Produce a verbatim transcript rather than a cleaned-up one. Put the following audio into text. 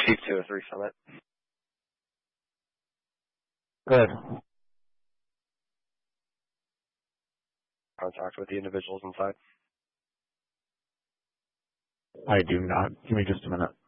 received two oh three Summit. Good. Contact with the individuals inside. I do not. Give me just a minute.